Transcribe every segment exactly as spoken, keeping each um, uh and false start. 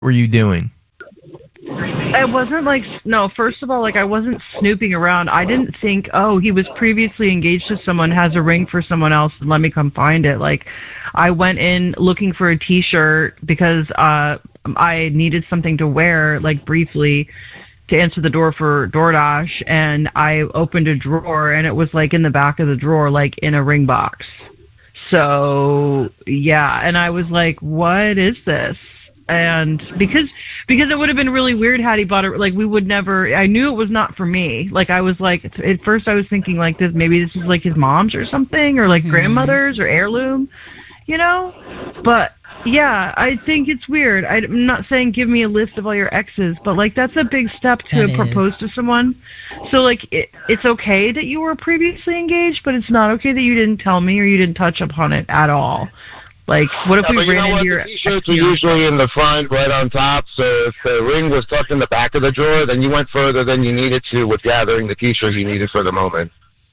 were you doing? I wasn't like, no, first of all, like I wasn't snooping around. I didn't think, oh, he was previously engaged to someone, has a ring for someone else, and let me come find it. Like, I went in looking for a t-shirt because uh, I needed something to wear, like briefly, to answer the door for DoorDash, and I opened a drawer, and it was like in the back of the drawer, like in a ring box. So, yeah, and I was like, what is this? And because because it would have been really weird had he bought it, like we would never, I knew it was not for me. Like I was like, at first I was thinking like this, maybe this is like his mom's or something, or like mm-hmm. grandmother's or heirloom, you know? But yeah, I think it's weird. I'm not saying give me a list of all your exes, but like that's a big step to that propose is. to someone. So like it, it's okay that you were previously engaged, but it's not okay that you didn't tell me or you didn't touch upon it at all. Like, what if yeah, we ran into your... The t-shirts were usually in the front, right on top, so if the ring was tucked in the back of the drawer, then you went further than you needed to with gathering the t-shirt you needed for the moment.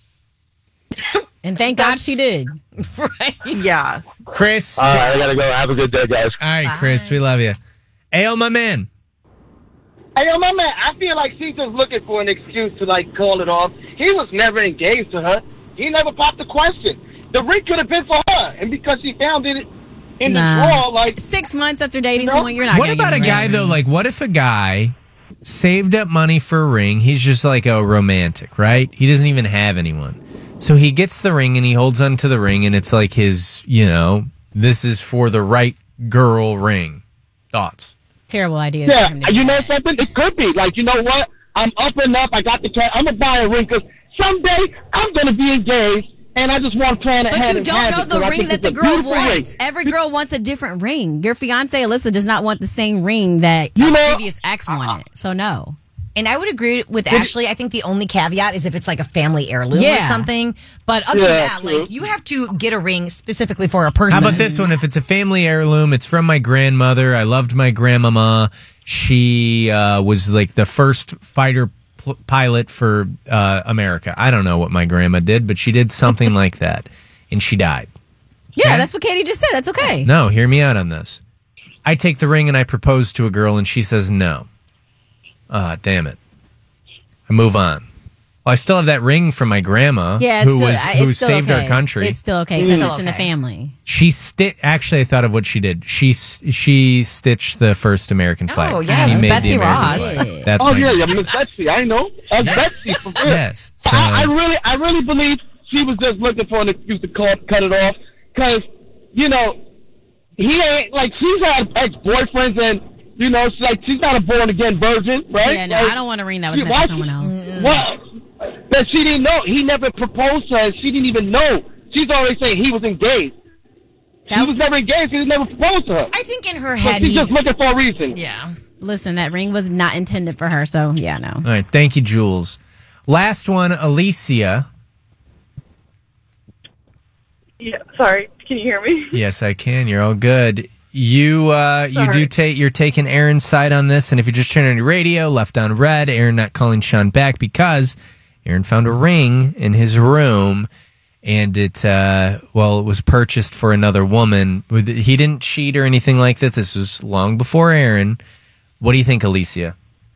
And thank God she did. Right? Yeah. Chris. All right, I gotta go. Have a good day, guys. All right, Bye. Chris, we love you. Ayo, my man. Hey, yo, my man, I feel like she's just looking for an excuse to, like, call it off. He was never engaged to her. He never popped the question. The ring could have been for her, and because she found it in nah. the drawer, like... Six months after dating you know? someone, you're not What gonna about get a guy, ring. though? Like, what if a guy saved up money for a ring? He's just like a romantic, right? He doesn't even have anyone. So he gets the ring, and he holds onto the ring, and it's like his, you know, this is for the right girl ring. Thoughts? Terrible idea. Yeah, you know something? It could be. Like, you know what? I'm up and up. I got the cash. I'm going to buy a ring, because someday I'm going to be engaged. And I just want to plan ahead. But you don't know the ring that the girl wants. Ring. Every girl wants a different ring. Your fiance Alyssa does not want the same ring that a previous ex wanted. So no. And I would agree with Ashley. I think the only caveat is if it's like a family heirloom yeah. or something. But other yeah, than that, true. like you have to get a ring specifically for a person. How about this one? If it's a family heirloom, it's from my grandmother. I loved my grandmama. She uh, was like the first fighter pl- pilot for uh, America. I don't know what my grandma did, but she did something like that, and she died. Yeah, okay? That's what Katie just said. That's okay. No, hear me out on this. I take the ring and I propose to a girl, and she says no. Ah, damn it. I move on. Well, I still have that ring from my grandma, yeah, who still, was who still saved okay. our country. It's still okay because it's okay. in the family. She sti- Actually, I thought of what she did. She she stitched the first American flag. Oh, yes, she made Betsy the American Ross. flag. That's oh, my yeah, grandma. yeah, Miss Betsy. I know. That's Betsy. For real. Yes. So, I, I really, I really believe she was just looking for an excuse to cut, cut it off. Because, you know, he ain't, like, she's had ex-boyfriends and, you know, she's like, she's not a born-again virgin, right? Yeah, no, like, I don't want a ring that was she, meant for someone else. What? That she didn't know. He never proposed to her. She didn't even know. She's already saying he was engaged. That he was never engaged. He never proposed to her. I think in her But head, she's he, just looking for a reason. yeah. Listen, that ring was not intended for her, so yeah, no. all right, thank you, Jules. Last one, Alicia. Yeah, sorry. Can you hear me? Yes, I can. You're all good. You uh, you do take you're taking Aaron's side on this, and if you just turn on your radio, left on red, Aaron not calling Sean back because Aaron found a ring in his room, and it uh, well, it was purchased for another woman. He didn't cheat or anything like that. This was long before Aaron. What do you think, Alicia?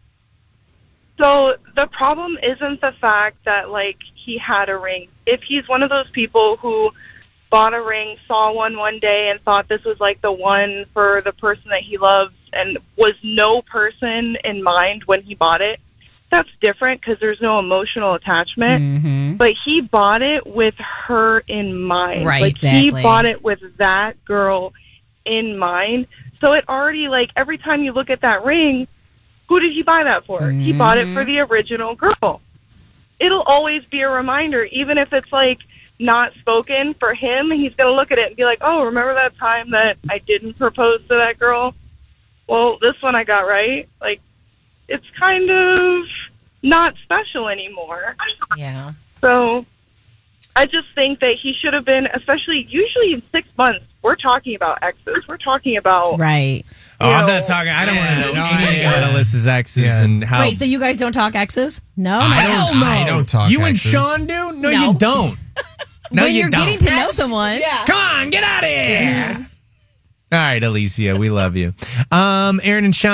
So the problem isn't the fact that, like, he had a ring. If he's one of those people who bought a ring, saw one one day, and thought this was, like, the one for the person that he loves and was no person in mind when he bought it, that's different because there's no emotional attachment. Mm-hmm. But he bought it with her in mind. Right, like, exactly. he bought it with that girl in mind. So it already, like, every time you look at that ring, who did he buy that for? Mm-hmm. He bought it for the original girl. It'll always be a reminder, even if it's, like, not spoken for him. He's going to look at it and be like, oh, remember that time that I didn't propose to that girl? Well, this one I got right. Like, it's kind of not special anymore. Yeah. So I just think that he should have been, especially usually in six months, we're talking about exes. We're talking about... Right. Oh, I'm not talking. I don't Yeah, want to know no, anything I- about Alyssa's exes Yeah. and how. Wait, so you guys don't talk exes? No? I don't, Hell no. I don't talk You and exes. Sean do? No, No. you don't. No, when you you're don't. getting to know someone. Yeah. Come on, get out of here. All right, Alicia, we love you. Um, Aaron and Sean.